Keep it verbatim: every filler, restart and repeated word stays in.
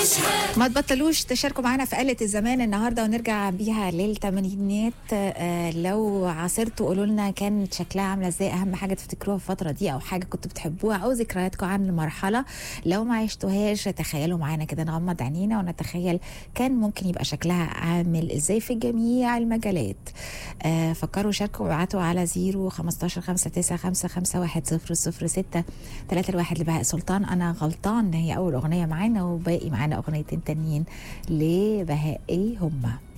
ما تبطلوش تشاركوا معنا في آلة الزمان النهارده ونرجع بيها للثمانينات. آه لو عاصرتوا قولوا لنا كانت شكلها عامله ازاي، اهم حاجه تفتكروها في الفتره دي او حاجه كنتوا بتحبوها او ذكرياتكم عن المرحله. لو ما عشتوهاش تخيلوا معانا كده، نغمض عينينا ونتخيل كان ممكن يبقى شكلها عامل ازاي في جميع المجالات. آه فكروا شاركوا وابعتوا على زيرو خمستاشر خمسة تسعة خمسة خمسة واحد صفر صفر ستة تلاتة الواحد لبهاء سلطان. انا غلطان هي اول اغنيه معانا، وباقي معانا اغنيتين تانيين لبهاء. ايه هما؟